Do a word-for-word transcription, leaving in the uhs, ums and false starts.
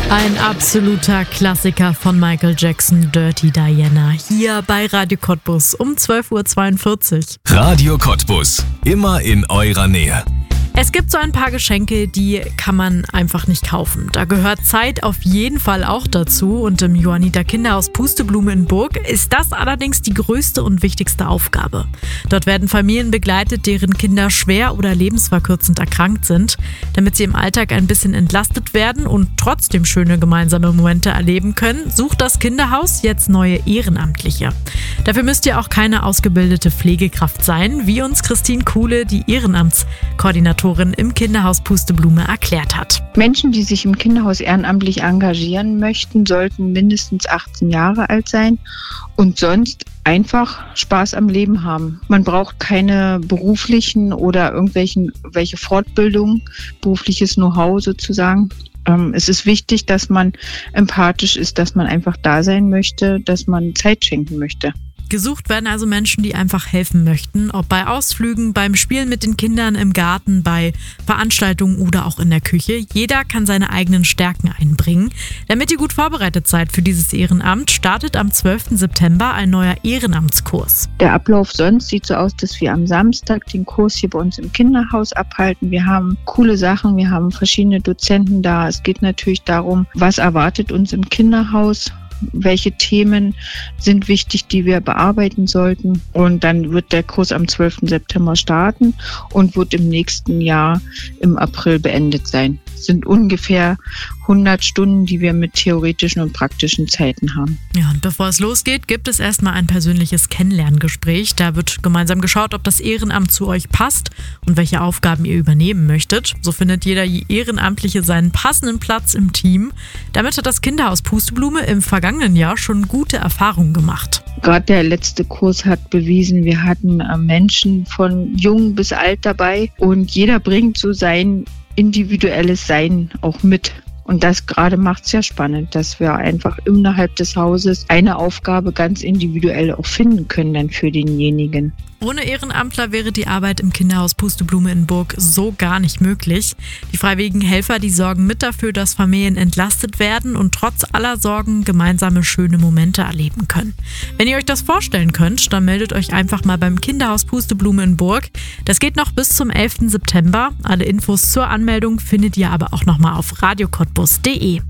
Ein absoluter Klassiker von Michael Jackson, Dirty Diana, hier bei Radio Cottbus um zwölf Uhr zweiundvierzig. Radio Cottbus, immer in eurer Nähe. Es gibt so ein paar Geschenke, die kann man einfach nicht kaufen. Da gehört Zeit auf jeden Fall auch dazu. Und im Johanniter Kinderhaus Pusteblume in Burg ist das allerdings die größte und wichtigste Aufgabe. Dort werden Familien begleitet, deren Kinder schwer oder lebensverkürzend erkrankt sind, damit sie im Alltag ein bisschen entlastet werden und trotzdem schöne gemeinsame Momente erleben können, sucht das Kinderhaus jetzt neue Ehrenamtliche. Dafür müsst ihr auch keine ausgebildete Pflegekraft sein, wie uns Christine Kuhle, die Ehrenamtskoordinatorin im Kinderhaus Pusteblume, erklärt hat. Menschen, die sich im Kinderhaus ehrenamtlich engagieren möchten, sollten mindestens achtzehn Jahre alt sein und sonst einfach Spaß am Leben haben. Man braucht keine beruflichen oder irgendwelchen welche Fortbildung, berufliches Know-how sozusagen. Ähm, es ist wichtig, dass man empathisch ist, dass man einfach da sein möchte, dass man Zeit schenken möchte. Gesucht werden also Menschen, die einfach helfen möchten, ob bei Ausflügen, beim Spielen mit den Kindern im Garten, bei Veranstaltungen oder auch in der Küche. Jeder kann seine eigenen Stärken einbringen. Damit ihr gut vorbereitet seid für dieses Ehrenamt, startet am zwölften September ein neuer Ehrenamtskurs. Der Ablauf sonst sieht so aus, dass wir am Samstag den Kurs hier bei uns im Kinderhaus abhalten. Wir haben coole Sachen, wir haben verschiedene Dozenten da. Es geht natürlich darum, was erwartet uns im Kinderhaus. Welche Themen sind wichtig, die wir bearbeiten sollten. Und dann wird der Kurs am zwölften September starten und wird im nächsten Jahr im April beendet sein. Es sind ungefähr hundert Stunden, die wir mit theoretischen und praktischen Zeiten haben. Ja, und bevor es losgeht, gibt es erstmal ein persönliches Kennenlerngespräch. Da wird gemeinsam geschaut, ob das Ehrenamt zu euch passt und welche Aufgaben ihr übernehmen möchtet. So findet jeder Ehrenamtliche seinen passenden Platz im Team. Damit hat das Kinderhaus Pusteblume im vergangenen Jahr schon gute Erfahrungen gemacht. Gerade der letzte Kurs hat bewiesen, wir hatten Menschen von jung bis alt dabei und jeder bringt so sein individuelles Sein auch mit. Und das gerade macht es ja spannend, dass wir einfach innerhalb des Hauses eine Aufgabe ganz individuell auch finden können dann für denjenigen. Ohne Ehrenamtler wäre die Arbeit im Kinderhaus Pusteblume in Burg so gar nicht möglich. Die freiwilligen Helfer, die sorgen mit dafür, dass Familien entlastet werden und trotz aller Sorgen gemeinsame schöne Momente erleben können. Wenn ihr euch das vorstellen könnt, dann meldet euch einfach mal beim Kinderhaus Pusteblume in Burg. Das geht noch bis zum elften September. Alle Infos zur Anmeldung findet ihr aber auch nochmal auf radio cottbus punkt de.